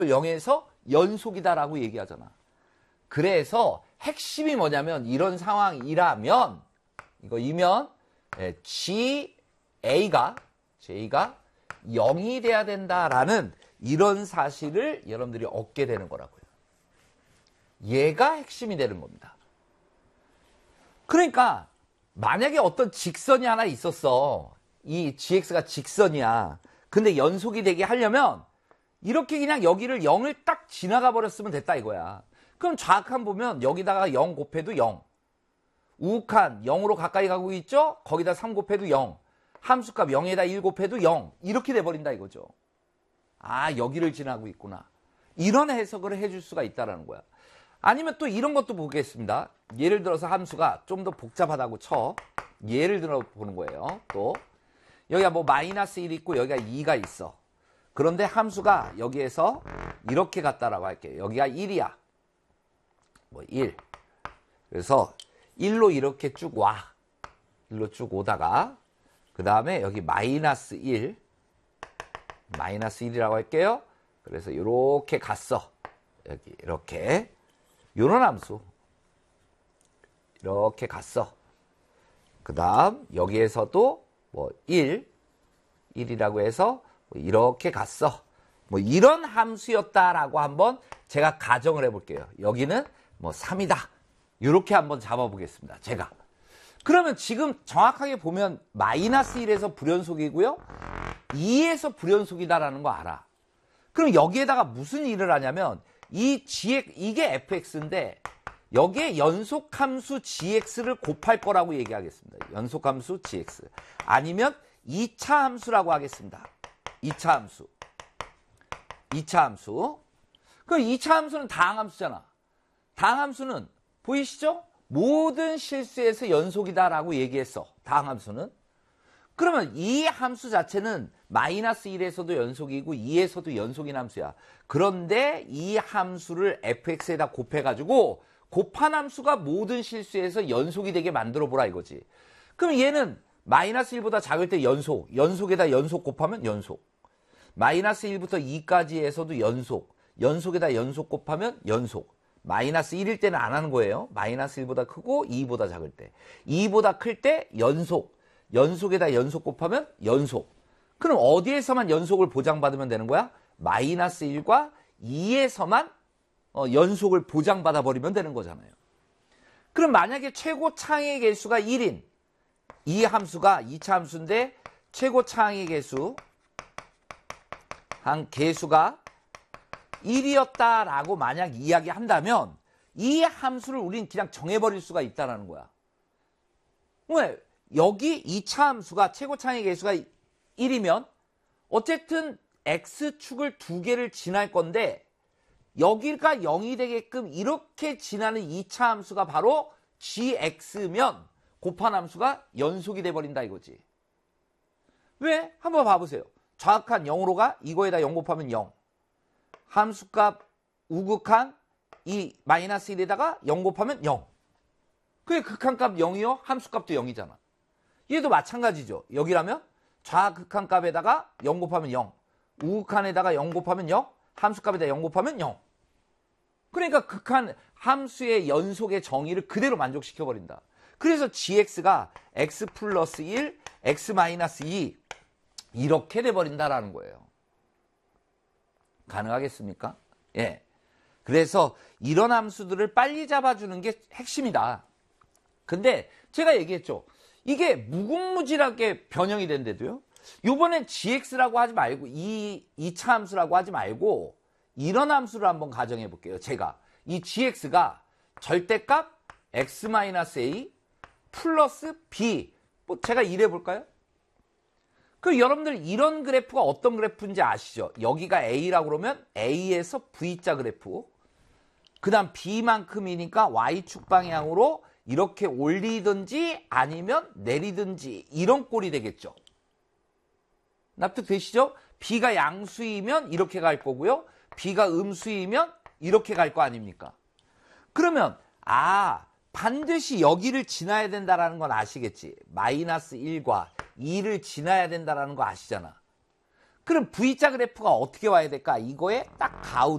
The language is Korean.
0에서 연속이다라고 얘기하잖아. 그래서 핵심이 뭐냐면 이런 상황이라면 이거이면 J가 0이 돼야 된다라는 이런 사실을 여러분들이 얻게 되는 거라고요. 얘가 핵심이 되는 겁니다. 그러니까 만약에 어떤 직선이 하나 있었어. 이 GX가 직선이야. 근데 연속이 되게 하려면 이렇게 그냥 여기를 0을 딱 지나가 버렸으면 됐다 이거야. 그럼 좌악한 보면 여기다가 0 곱해도 0. 우극한 0으로 가까이 가고 있죠? 거기다 3 곱해도 0. 함수값 0에다 1 곱해도 0. 이렇게 돼버린다 이거죠. 아, 여기를 지나고 있구나. 이런 해석을 해줄 수가 있다는 거야. 아니면 또 이런 것도 보겠습니다. 예를 들어서 함수가 좀 더 복잡하다고 쳐. 예를 들어 보는 거예요. 또 여기가 뭐 마이너스 1 있고 여기가 2가 있어. 그런데 함수가 여기에서 이렇게 갔다라고 할게요. 여기가 1이야. 뭐 1. 그래서 1로 이렇게 쭉 와. 1로 쭉 오다가 그 다음에 여기 마이너스 1. 마이너스 1이라고 할게요. 그래서 이렇게 갔어. 여기 이렇게. 요런 함수. 이렇게 갔어. 그 다음 여기에서도 뭐 1이라고 해서 이렇게 갔어. 뭐 이런 함수였다라고 한번 제가 가정을 해볼게요. 여기는 뭐 3이다. 이렇게 한번 잡아보겠습니다. 제가. 그러면 지금 정확하게 보면 마이너스 1에서 불연속이고요. 2에서 불연속이다라는 거 알아. 그럼 여기에다가 무슨 일을 하냐면 이 gx, 이게 fx인데 여기에 연속함수 gx를 곱할 거라고 얘기하겠습니다. 연속함수 gx. 아니면 2차 함수라고 하겠습니다. 2차 함수. 2차 함수. 그럼 2차 함수는 다항함수잖아. 다항함수는 보이시죠? 모든 실수에서 연속이다라고 얘기했어. 다항함수는. 그러면 이 함수 자체는 마이너스 1에서도 연속이고 2에서도 연속인 함수야. 그런데 이 함수를 fx에다 곱해가지고 곱한 함수가 모든 실수에서 연속이 되게 만들어 보라 이거지. 그럼 얘는 마이너스 1보다 작을 때 연속, 연속에다 연속 곱하면 연속. 마이너스 1부터 2까지에서도 연속, 연속에다 연속 곱하면 연속. 마이너스 1일 때는 안 하는 거예요. 마이너스 1보다 크고 2보다 작을 때. 2보다 클 때 연속, 연속에다 연속 곱하면 연속. 그럼 어디에서만 연속을 보장받으면 되는 거야? 마이너스 1과 2에서만 연속을 보장받아 버리면 되는 거잖아요. 그럼 만약에 최고 창의 개수가 1인 이 함수가 2차 함수인데 최고 창의 개수 한 개수가 1이었다라고 만약 이야기한다면 이 함수를 우린 그냥 정해버릴 수가 있다는 거야. 왜? 여기 2차 함수가 최고 창의 개수가 1이면 어쨌든 x축을 두 개를 지날 건데 여기가 0이 되게끔 이렇게 지나는 2차 함수가 바로 gx면 곱한 함수가 연속이 돼버린다 이거지. 왜? 한번 봐보세요. 좌악한 0으로 가 이거에다 0 곱하면 0. 함수값 우극한 이 마이너스 1에다가 0 곱하면 0. 그게 극한값 0이요. 함수값도 0이잖아. 얘도 마찬가지죠. 여기라면 좌극한값에다가 0 곱하면 0. 우극한에다가 0 곱하면 0. 함수값에다 0 곱하면 0. 그러니까 극한 함수의 연속의 정의를 그대로 만족시켜버린다. 그래서 gx가 x 플러스 1, x 마이너스 2 이렇게 돼버린다라는 거예요. 가능하겠습니까? 예. 그래서 이런 함수들을 빨리 잡아주는 게 핵심이다. 근데 제가 얘기했죠. 이게 무궁무진하게 변형이 된대도요. 요번엔 gx라고 하지 말고 2차 함수라고 하지 말고 이런 함수를 한번 가정해 볼게요. 제가 이 gx가 절대값 x-a 플러스 b 뭐 제가 이래 볼까요? 그 여러분들 이런 그래프가 어떤 그래프인지 아시죠? 여기가 a라고 그러면 a에서 v자 그래프 그 다음 b만큼이니까 y축 방향으로 이렇게 올리든지 아니면 내리든지 이런 꼴이 되겠죠. 납득되시죠? b가 양수이면 이렇게 갈 거고요. b가 음수이면 이렇게 갈 거 아닙니까? 그러면 반드시 여기를 지나야 된다는 건 아시겠지? 마이너스 1과 2를 지나야 된다는 거 아시잖아. 그럼 V자 그래프가 어떻게 와야 될까? 이거에 딱 가운데